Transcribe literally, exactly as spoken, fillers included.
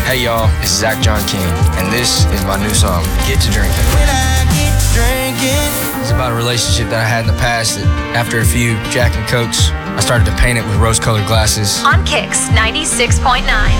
Hey y'all, it's Zach John King, and this is my new song, Get to Drinking. When I get to drinking. It's about a relationship that I had in the past that after a few Jack and Cokes, I started to paint it with rose-colored glasses. On Kicks ninety-six point nine.